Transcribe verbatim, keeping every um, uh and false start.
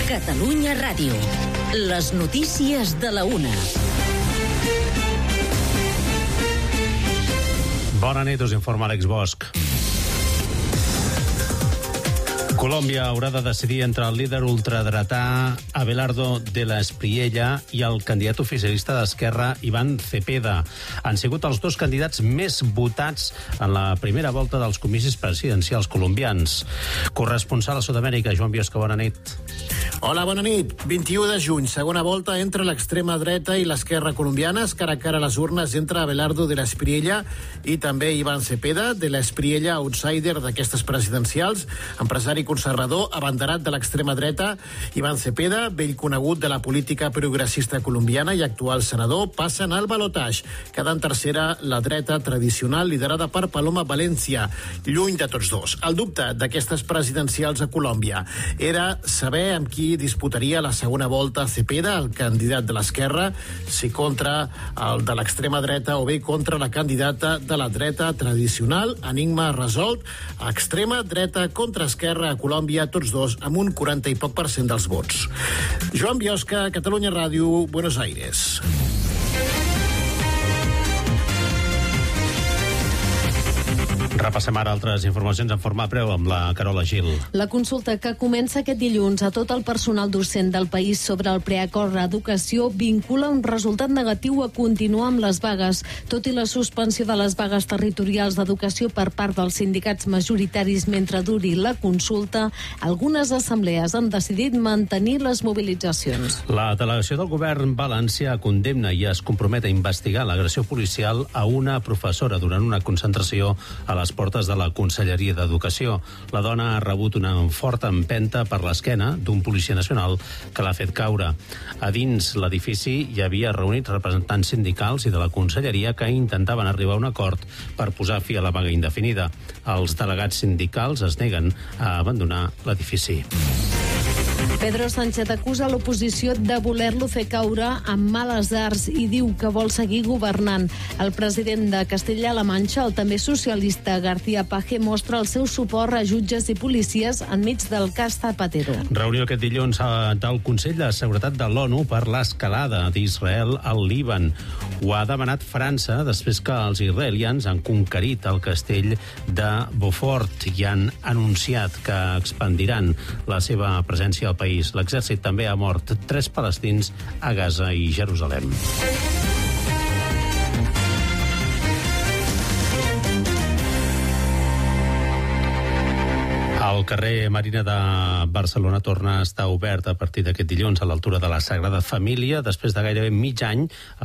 Catalunya Ràdio. Les notícies de la una. Bona nit, us informa Àlex Bosch. Colòmbia haurà de decidir entre el líder ultradretà Abelardo de la Espriella i el candidat oficialista d'Esquerra, Iván Cepeda. Han sigut els dos candidats més votats en la primera volta dels comicis presidencials colombians. Corresponsal a Sud-amèrica, Joan Biosca, bona nit. Hola, bona nit. vint-i-u de juny, segona volta entre l'extrema dreta i l'esquerra colombianes, cara a cara a les urnes entre Abelardo de la Espriella i també Iván Cepeda, de la Espriella, outsider d'aquestes presidencials, empresari conservador, abanderat de l'extrema dreta. Iván Cepeda, vell conegut de la política progressista colombiana i actual senador, passen al balotatge, quedant tercera la dreta tradicional liderada per Paloma Valencia, lluny de tots dos. El dubte d'aquestes presidencials a Colòmbia era saber amb qui disputaria la segona volta Cepeda, el candidat de l'esquerra, si contra el de l'extrema dreta o bé contra la candidata de la dreta tradicional. Enigma resolt, extrema dreta contra esquerra a Colòmbia, tots dos amb un quaranta i poc per cent dels vots. Joan Biosca, Catalunya Ràdio, Buenos Aires. Repassem ara altres informacions en format breu amb la Carola Gil. La consulta que comença aquest dilluns a tot el personal docent del país sobre el preacord d'educació vincula un resultat negatiu a continuar amb les vagues. Tot i la suspensió de les vagues territorials d'educació per part dels sindicats majoritaris mentre duri la consulta, algunes assemblees han decidit mantenir les mobilitzacions. La delegació del govern valencià condemna i es compromet a investigar l'agressió policial a una professora durant una concentració a les portes de la Conselleria d'Educació. La dona ha rebut una forta empenta per l'esquena d'un policia nacional que l'ha fet caure. A dins l'edifici hi havia reunits representants sindicals i de la Conselleria que intentaven arribar a un acord per posar fi a la vaga indefinida. Els delegats sindicals es neguen a abandonar l'edifici. Pedro Sánchez acusa l'oposició de voler-lo fer caure amb males arts i diu que vol seguir governant. El president de Castella-La Manxa, el també socialista García Paje, mostra el seu suport a jutges i policies enmig del cas Zapatero. Reunió aquest dilluns del Consell de Seguretat de l'ONU per l'escalada d'Israel al Líban. Ho ha demanat França després que els israelians han conquerit el castell de Beaufort i han anunciat que expandiran la seva presència al país. L'exèrcit també ha mort tres palestins a Gaza i Jerusalem. El carrer Marina de Barcelona torna a estar obert a partir d'aquest dilluns a l'altura de la Sagrada Família, després de gairebé mig any